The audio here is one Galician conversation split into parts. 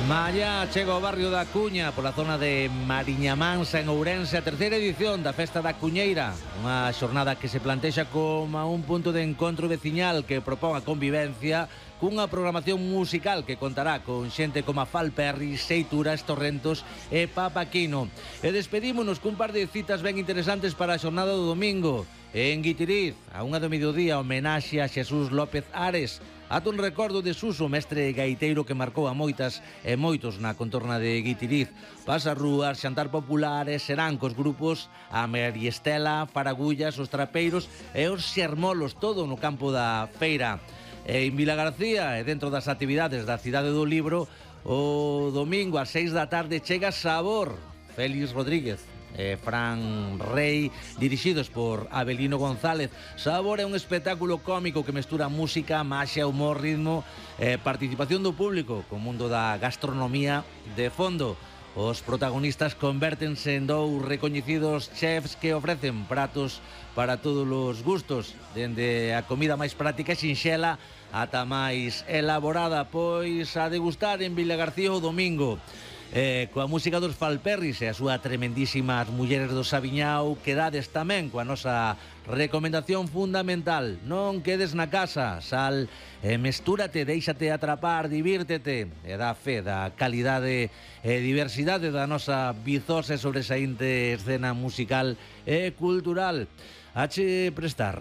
Mañá chega ao barrio da Cuña, pola zona de Mariñamansa, en Ourense, a terceira edición da Festa da Cuñeira. Unha xornada que se plantexa como un punto de encontro veciñal que propón a convivencia cunha programación musical que contará con xente como a Falperri, Seituras, Torrentos e Papaquino. E despedímonos cun par de citas ben interesantes para a xornada do domingo. En Guitiriz, a unha do mediodía, homenaxe a Xesús López Ares. Ata un recordo de Suso, mestre gaiteiro que marcou a moitas e moitos na contorna de Guitiriz. Pasa rúas, xantar populares, serán cos grupos a Mariestela, Faragullas, os trapeiros e os xermolos, todo no campo da feira. E en Vilagarcía, e dentro das actividades da Cidade do Libro, o domingo ás 6 da tarde chega Sabor, Félix Rodríguez Fran Rey, dirixidos por Abelino González. Sabor é un espectáculo cómico que mestura música, maxia, humor, ritmo e participación do público co mundo da gastronomía de fondo. Os protagonistas convértense en dous recoñecidos chefs que ofrecen pratos para todos os gustos, dende a comida máis práctica e sinxela ata máis elaborada, pois a degustar en Vilagarcía o domingo. Coa música dos Falperris e a súa tremendísimas Mulleres do Sabiñao, quedades tamén coa nosa recomendación fundamental: non quedes na casa, sal e mestúrate, déixate atrapar, divírtete e dá fe da calidade e diversidade da nosa vizosa e sobresaínte escena musical e cultural. Hache prestar.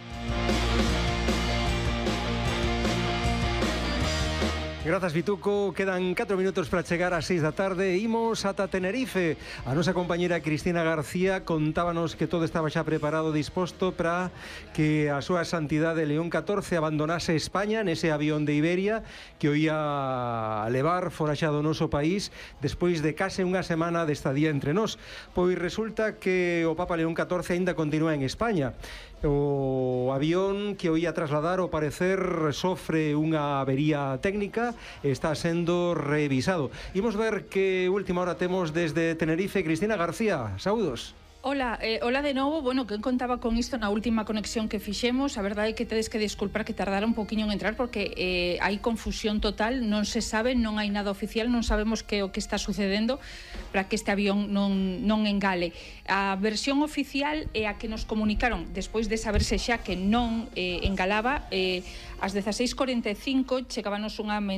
Grazas, Vituco. Quedan 4 minutos para chegar ás 6 da tarde. Imos ata Tenerife. A nosa compañera Cristina García contábanos que todo estaba xa preparado, disposto para que a súa santidade León XIV abandonase España nese avión de Iberia que o ia levar fora xa do noso país despois de case unha semana de estadía entre nós. Pois resulta que o Papa León XIV aínda continúa en España. O avión que o ia trasladar, ao parecer, sofre unha avería técnica e está sendo revisado. Imos ver que última hora temos desde Tenerife. Cristina García, saúdos. Hola, hola de novo. Bueno, que contaba con isto na última conexión que fixemos. A verdade é que tedes que disculpar que tardara un poquinho en entrar porque hai confusión total, non se sabe, non hai nada oficial, non sabemos que o que está sucedendo para que este avión non engale. A versión oficial é a que nos comunicaron despois de saberse xa que non engalaba. Ás 16:45 chegábanos unha